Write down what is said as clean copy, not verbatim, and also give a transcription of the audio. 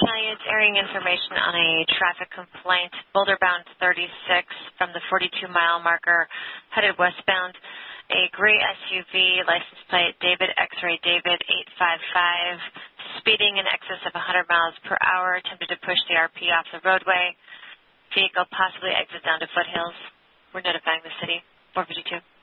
Battalion, it's airing information on a traffic complaint, Boulder-bound 36 from the 42-mile marker, headed westbound. A gray SUV, license plate David X-ray David 855, speeding in excess of 100 miles per hour, attempted to push the RP off the roadway. Vehicle possibly exit down to foothills. We're notifying the city. 452.